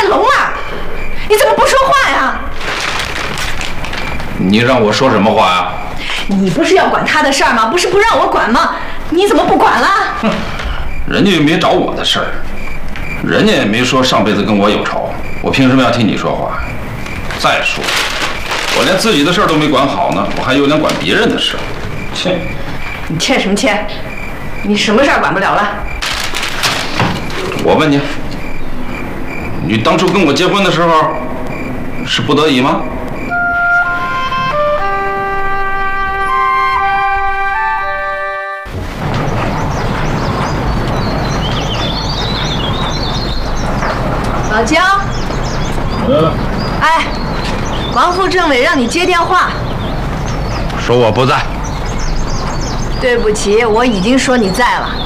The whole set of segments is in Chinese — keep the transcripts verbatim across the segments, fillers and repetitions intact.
聋了？你怎么不说话呀？ 你让我说什么话呀？ 你不是要管他的事儿吗？不是不让我管吗？你怎么不管了？ 哼，人家又没找我的事儿，人家也没说上辈子跟我有仇，我凭什么要替你说话？再说，我连自己的事儿都没管好呢，我还有脸管别人的事？切！ 你欠什么欠？你什么事儿管不了了？ 我问你，你当初跟我结婚的时候是不得已吗？ 老姜， 嗯， 哎，王副政委让你接电话， 说我不在。 对不起，我已经说你在了。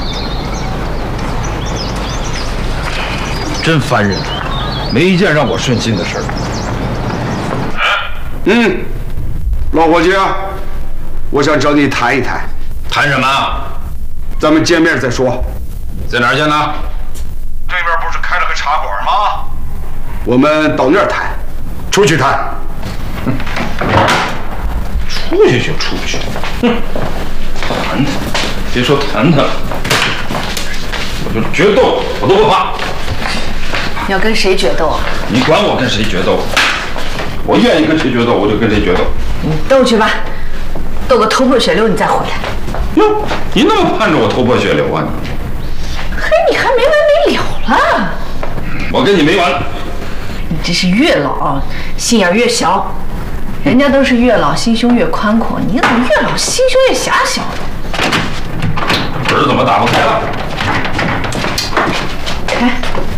真烦人，没一件让我顺心的事儿。 嗯，老伙计，我想找你谈一谈。 谈什么啊？ 咱们见面再说。 在哪儿见呢？ 对面不是开了个茶馆吗？我们到那儿谈，出去谈。 哼，出去就出去。哼，谈谈，别说谈谈了，我就决斗，我都不怕。 要跟谁决斗啊？ 你管我跟谁决斗？我愿意跟谁决斗，我就跟谁决斗。 你斗去吧，斗个头破血流，你再回来。 哟，你那么盼着我头破血流啊？ 嘿，你还没完没了了。 我跟你没完。 你这是越老心眼越小，人家都是越老心胸越宽阔，你怎么越老心胸越狭小呢？ 门怎么打不开了？ 开。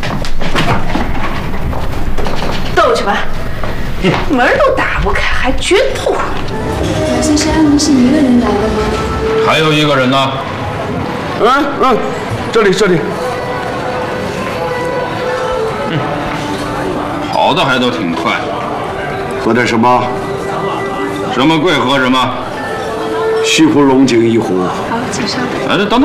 斗去吧，门都打不开，还决斗？ 姚先生，你是一个人来的吗？ 还有一个人呢。 嗯嗯，这里这里。 嗯，跑的还都挺快。 喝点什么？ 什么贵喝什么。 西湖龙井一壶。 好，请稍等。 哎，等等，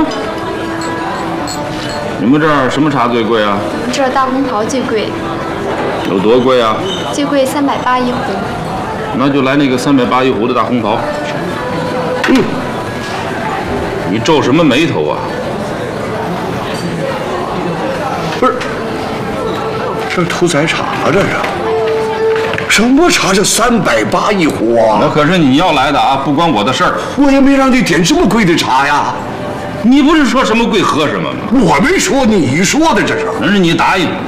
你们这儿什么茶最贵啊？ 我们这儿大红袍最贵。 有多贵啊？ 最贵三百八一壶。 那就来那个三百八一壶的大红袍。嗯，你皱什么眉头啊？ 不是，这屠宰场啊，这是什么茶？这三百八一壶啊！ 那可是你要来的啊，不关我的事儿。 我也没让你点这么贵的茶呀。 你不是说什么贵喝什么吗？ 我没说，你说的这是。 那是你答应。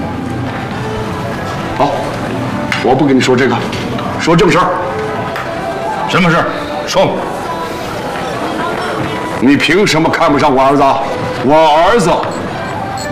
好，我不跟你说这个，说正事儿。 什么事儿？说吧。 你凭什么看不上我儿子？我儿子